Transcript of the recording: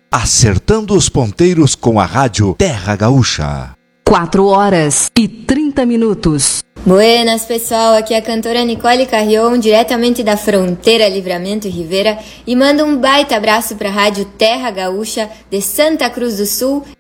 Acertando os ponteiros com a rádio Terra Gaúcha. 4h30. Buenas, pessoal, aqui é a cantora Nicole Carrion, diretamente da fronteira Livramento e Rivera, e mando um baita abraço para a rádio Terra Gaúcha de Santa Cruz do Sul